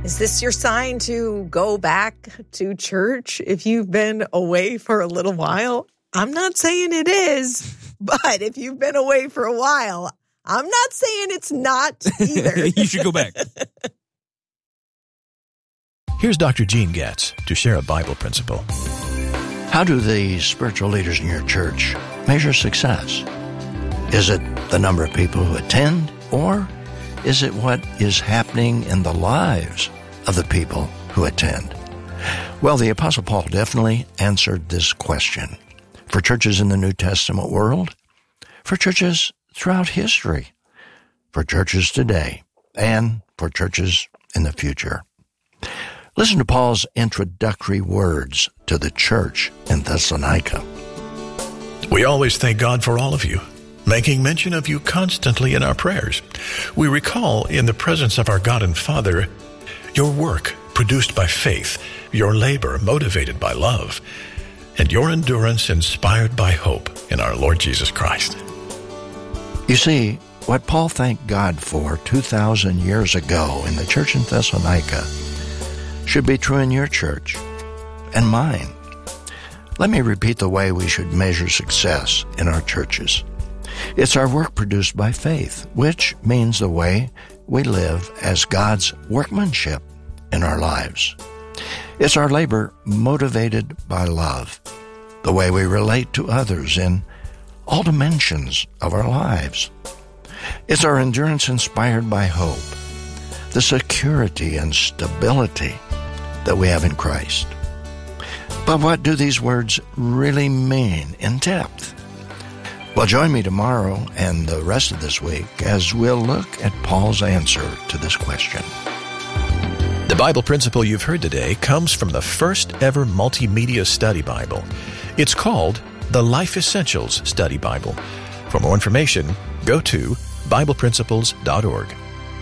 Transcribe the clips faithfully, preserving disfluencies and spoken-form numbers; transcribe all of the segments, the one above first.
Is this your sign to go back to church if you've been away for a little while? I'm not saying it is, but if you've been away for a while, I'm not saying it's not either. You should go back. Here's Doctor Gene Getz to share a Bible principle. How do the spiritual leaders in your church measure success? Is it the number of people who attend, or is it what is happening in the lives of the people who attend? Well, the Apostle Paul definitely answered this question for churches in the New Testament world, for churches throughout history, for churches today, and for churches in the future. Listen to Paul's introductory words to the church in Thessalonica. We always thank God for all of you, making mention of you constantly in our prayers. We recall in the presence of our God and Father your work produced by faith, your labor motivated by love, and your endurance inspired by hope in our Lord Jesus Christ. You see, what Paul thanked God for two thousand years ago in the church in Thessalonica should be true in your church and mine. Let me repeat the way we should measure success in our churches. It's our work produced by faith, which means the way we live as God's workmanship in our lives. It's our labor motivated by love, the way we relate to others in all dimensions of our lives. It's our endurance inspired by hope, the security and stability that we have in Christ. But what do these words really mean in depth? Well, join me tomorrow and the rest of this week as we'll look at Paul's answer to this question. The Bible principle you've heard today comes from the first ever multimedia study Bible. It's called the Life Essentials Study Bible. For more information, go to Bible Principles dot org.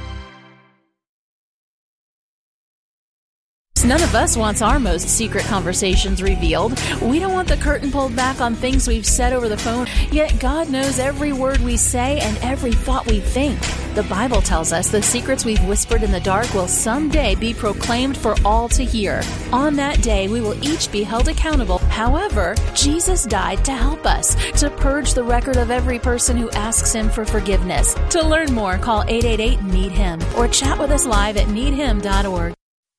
None of us wants our most secret conversations revealed. We don't want the curtain pulled back on things we've said over the phone, yet God knows every word we say and every thought we think. The Bible tells us the secrets we've whispered in the dark will someday be proclaimed for all to hear. On that day, we will each be held accountable. However, Jesus died to help us, to purge the record of every person who asks Him for forgiveness. To learn more, call eight eight eight, need him or chat with us live at need him dot org.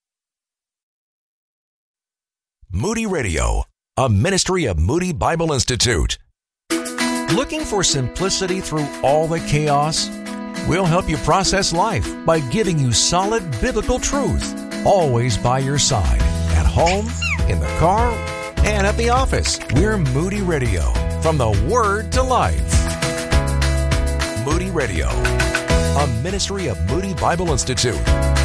Moody Radio, a ministry of Moody Bible Institute. Looking for simplicity through all the chaos? We'll help you process life by giving you solid biblical truth, always by your side, at home, in the car, and at the office. We're Moody Radio, from the Word to Life. Moody Radio, a ministry of Moody Bible Institute.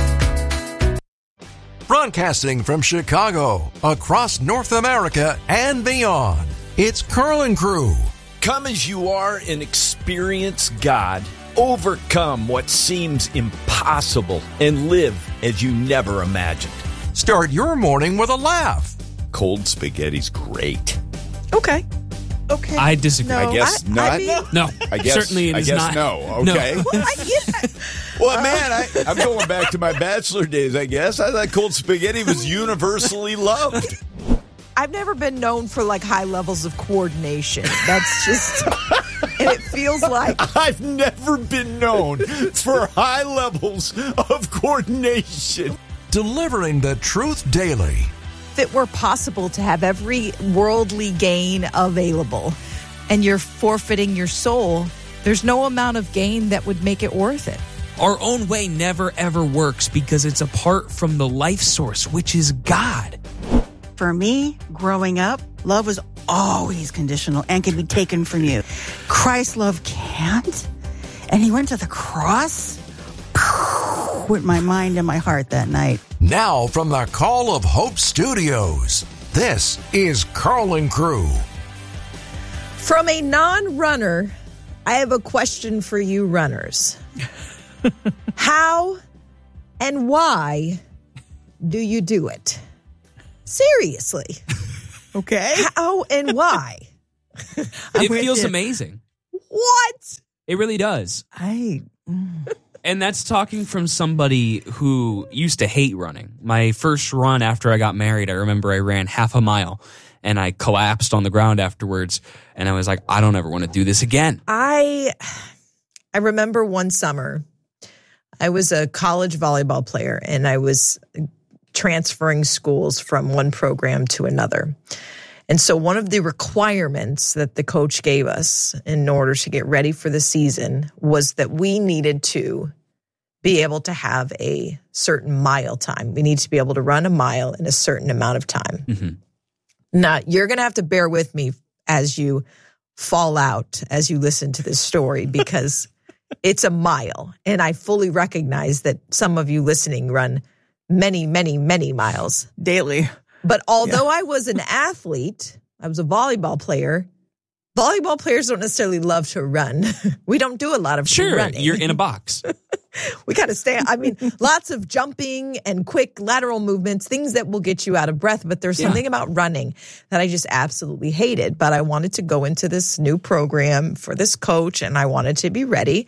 Broadcasting from Chicago, across North America and beyond, it's Curl and Crew. Come as you are and experience God. Overcome what seems impossible and live as you never imagined. Start your morning with a laugh. Cold spaghetti's great. Okay. Okay. I disagree. No, I guess I, not. I mean, No, I guess, certainly it I is guess not. no. Okay. No. well, I get that. Well, man, I, I'm going back to my bachelor days, I guess. I thought cold spaghetti was universally loved. I've never been known for like high levels of coordination. That's just, and it feels like I've never been known for high levels of coordination. Delivering the truth daily. if it were possible to have every worldly gain available and you're forfeiting your soul, there's no amount of gain that would make it worth it. Our own way never, ever works because it's apart from the life source, which is God. For me, growing up, love was always conditional and could be taken from you. Christ's love can't. And he went to the cross with my mind and my heart that night. Now from the Call of Hope Studios, this is Carl and Crew. From a non-runner, I have a question for you runners. How and why do you do it? Seriously. Okay. How and why? It feels amazing. What? It really does. I And that's talking from somebody who used to hate running. My first run after I got married, I remember I ran half a mile and I collapsed on the ground afterwards. And I was like, I don't ever want to do this again. I I remember one summer, I was a college volleyball player and I was transferring schools from one program to another. And so one of the requirements that the coach gave us in order to get ready for the season was that we needed to be able to have a certain mile time. We need to be able to run a mile in a certain amount of time. Mm-hmm. Now, you're going to have to bear with me as you fall out, as you listen to this story, because it's a mile. And I fully recognize that some of you listening run many, many, many miles daily. But although yeah. I was an athlete, I was a volleyball player, volleyball players don't necessarily love to run. We don't do a lot of sure, running. You're in a box. We got to stay. I mean, lots of jumping and quick lateral movements, things that will get you out of breath. But there's something yeah. about running that I just absolutely hated. But I wanted to go into this new program for this coach, and I wanted to be ready.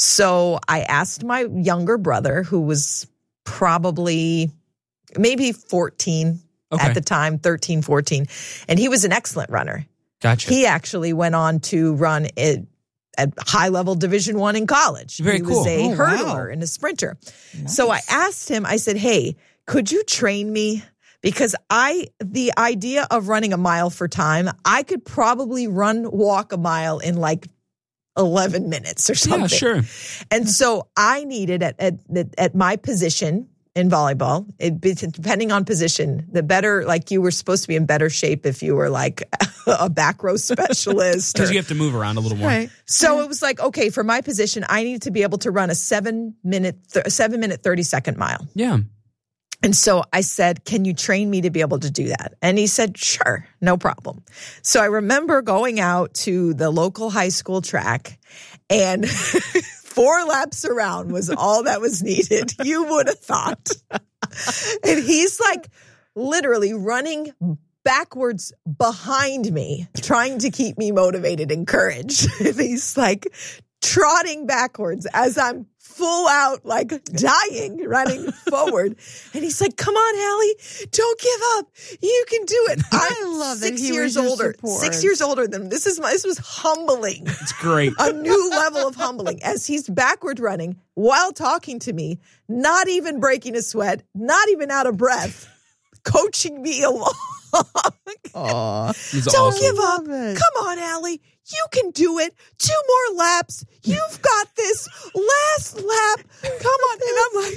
So I asked my younger brother, who was probably maybe fourteen okay. at the time, thirteen, fourteen. And he was an excellent runner. Gotcha. He actually went on to run it at high-level Division One in college. Very he cool. was a oh, hurdler wow. and a sprinter. Nice. So I asked him, I said, hey, could you train me? Because I, the idea of running a mile for time, I could probably run, walk a mile in like eleven minutes or something. Yeah, sure. And so I needed at, at, at my position in volleyball, it, depending on position, the better, like you were supposed to be in better shape if you were like a back row specialist. Because you have to move around a little more. Right. So it was like, okay, for my position, I need to be able to run a seven minute, th- seven minute, thirty second mile. Yeah. And so I said, can you train me to be able to do that? And he said, sure, no problem. So I remember going out to the local high school track, and four laps around was all that was needed. You would have thought. And he's like literally running backwards behind me, trying to keep me motivated, encouraged. And he's like trotting backwards as I'm full out, like dying, running forward. And he's like, come on, Hallie, don't give up. You can do it. I'm I love six that he years was your older. support. Six years older than this is my, this was humbling. It's great. A new level of humbling as he's backward running while talking to me, not even breaking a sweat, not even out of breath, coaching me along. Aww. Don't awesome. give up. It. Come on, Allie. You can do it. Two more laps. You've got this. Last lap. Come on. And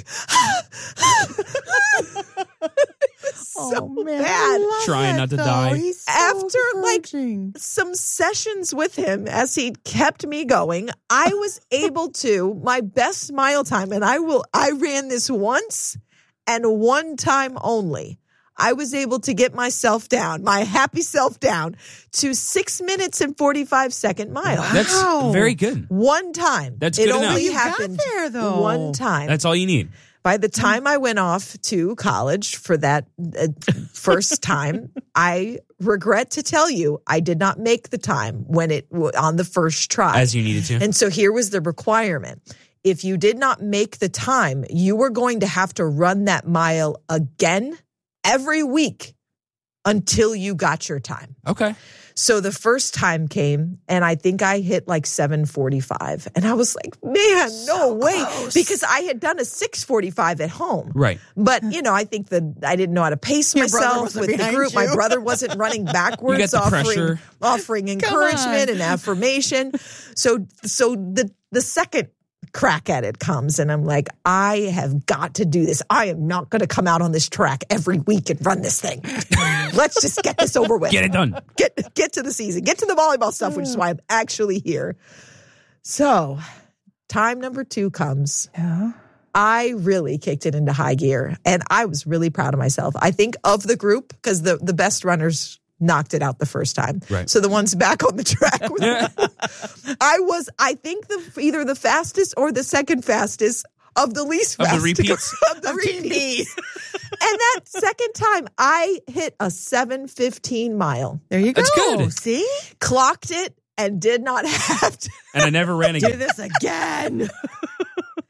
I'm like, so oh, man, bad. Trying that, not to though. die. He's so After encouraging. like some sessions with him as he kept me going, I was able to, my best mile time, and I will, I ran this once and one time only. I was able to get myself down, my happy self down, to six minutes and forty-five second mile. Wow. That's very good. One time. That's it good only enough. You got happened there, though. one time. That's all you need. By the time I went off to college for that uh, first time, I regret to tell you I did not make the time when it on the first try. As you needed to. And so here was the requirement. If you did not make the time, you were going to have to run that mile again every week until you got your time. Okay. So the first time came, and I think I hit like seven forty-five. And I was like, man, no So way. close. Because I had done a six forty-five at home. Right. But, you know, I think that I didn't know how to pace Your brother myself wasn't with the behind group. you. My brother wasn't running backwards, You got the offering, pressure. offering encouragement on. and affirmation. So, so the, the second crack at it comes, and I'm like, I have got to do this. I am not going to come out on this track every week and run this thing. Let's just get this over with. Get it done. Get get to the season. Get to the volleyball stuff, which is why I'm actually here. So, time number two comes. Yeah. I really kicked it into high gear, and I was really proud of myself. I think of the group, because the, the best runners knocked it out the first time. Right. So the ones back on the track, I was, I think, the either the fastest or the second fastest of the least Of the fast repeats? of the Of Team B. repeats. And that second time, I hit a seven fifteen mile, There you go. That's good. See? clocked it, and did not have to. And I never ran Do again. this again.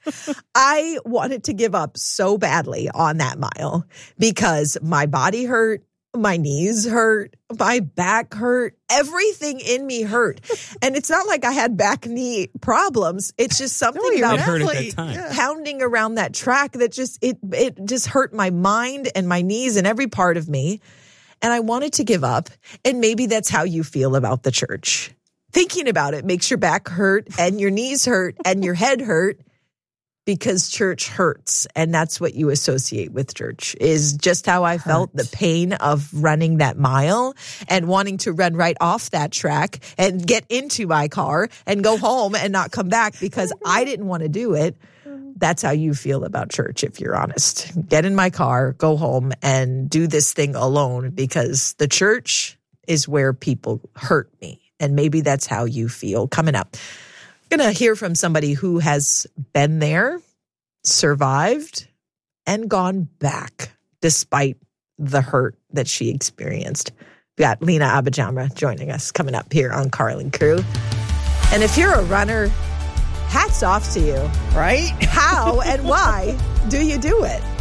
I wanted to give up so badly on that mile because my body hurt, my knees hurt, my back hurt, everything in me hurt. And it's not like I had back knee problems. It's just something No, you're about It hurt at that time. Yeah. pounding around that track that just, it, it just hurt my mind and my knees and every part of me. And I wanted to give up. And maybe that's how you feel about the church. Thinking about it makes your back hurt and your knees hurt and your head hurt because church hurts. And that's what you associate with church, is just how I felt, the pain of running that mile and wanting to run right off that track and get into my car and go home and not come back because I didn't want to do it. That's how you feel about church, if you're honest. Get in my car, go home, and do this thing alone because the church is where people hurt me. And maybe that's how you feel. Coming up, I'm going to hear from somebody who has been there, survived, and gone back despite the hurt that she experienced. We got Lena Abajamra joining us coming up here on Carlin Crew. And if you're a runner, hats off to you. Right? How and why do you do it?